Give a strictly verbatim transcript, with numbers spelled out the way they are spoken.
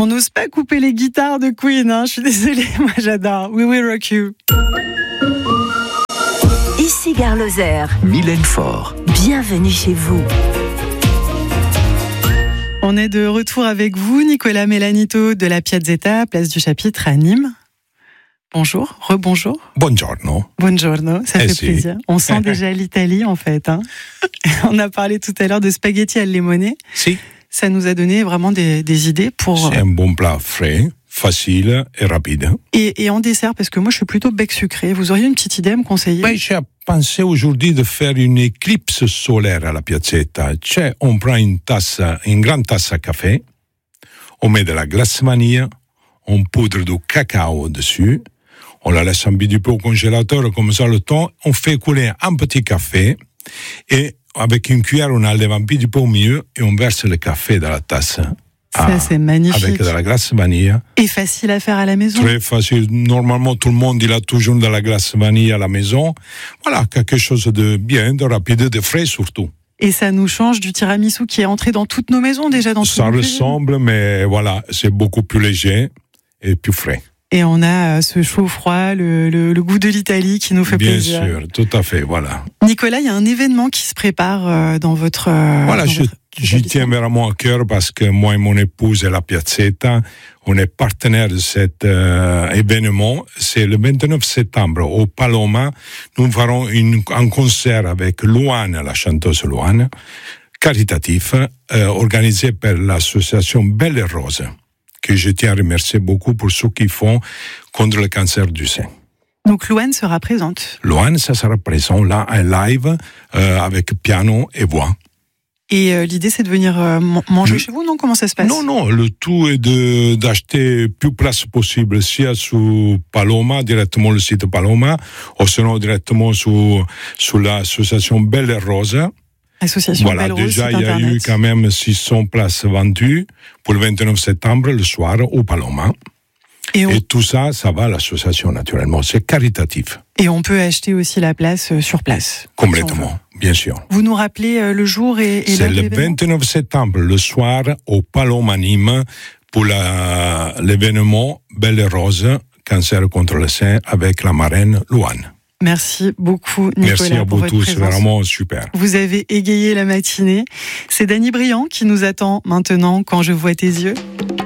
On n'ose pas couper les guitares de Queen, hein. Je suis désolée, moi j'adore. We Will Rock You. Ici Gare Lozère. Mylène Faure. Bienvenue chez vous. On est de retour avec vous, Nicolas Melanito de la Piazzetta, place du Chapitre à Nîmes. Bonjour, rebonjour. Buongiorno. Buongiorno, ça eh fait si. plaisir. On sent déjà l'Italie en fait. Hein. On a parlé tout à l'heure de spaghetti al limone. Si. Ça nous a donné vraiment des, des idées pour... C'est un bon plat frais, facile et rapide. Et, et en dessert, parce que moi je suis plutôt bec sucré, vous auriez une petite idée à me conseiller? Ben, j'ai pensé aujourd'hui de faire une éclipse solaire à la Piazzetta. Cioè, on prend une tasse, une grande tasse à café, on met de la glace vanille, on poudre du cacao dessus, on la laisse un petit peu au congélateur, comme ça le temps, on fait couler un petit café et avec une cuillère, on enlève un petit peu au milieu et on verse le café dans la tasse. Ça, ah, c'est magnifique. Avec de la glace vanille. Et facile à faire à la maison. Très facile. Normalement, tout le monde, il a toujours de la glace vanille à la maison. Voilà, quelque chose de bien, de rapide, de frais surtout. Et ça nous change du tiramisu qui est entré dans toutes nos maisons déjà. Dans Ça ressemble, mais voilà, c'est beaucoup plus léger et plus frais. Et on a ce chaud-froid, le, le, le goût de l'Italie qui nous fait Bien plaisir. Bien sûr, tout à fait, voilà. Nicolas, il y a un événement qui se prépare dans votre... Voilà, dans je, votre j'y tiens vraiment à cœur parce que moi et mon épouse et la Piazzetta, on est partenaires de cet euh, événement. C'est le vingt-neuf septembre au Paloma. Nous ferons une, un concert avec Luane, la chanteuse Luane, caritatif, euh, organisé par l'association Belle et Rose, que je tiens à remercier beaucoup pour ce qu'ils font contre le cancer du sein. Donc Luane sera présente. Luane, ça sera présent là, en live, euh, avec piano et voix. Et euh, l'idée, c'est de venir euh, manger le... chez vous, non? Comment ça se passe? Non, non, le tout est de, d'acheter plus place possible, soit sur Paloma, directement le site Paloma, ou sinon directement sur, sur l'association Belle et Rose. Association voilà, Belle Rose, déjà, il y a internet. eu quand même six cents places vendues pour le vingt-neuf septembre, le soir, au Paloma. Et, on... et tout ça, ça va à l'association, naturellement. C'est caritatif. Et on peut acheter aussi la place euh, sur place. Complètement, si bien sûr. Vous nous rappelez euh, le jour et, et c'est l'heure le vingt-neuf septembre, le soir, au Paloma Nîmes, pour la, l'événement Belle et Rose, cancer contre le sein, avec la marraine Luane. Merci beaucoup, Nicolas. Merci à pour vous votre tous, présence. c'est vraiment super. Vous avez égayé la matinée. C'est Dany Briand qui nous attend maintenant quand je vois tes yeux.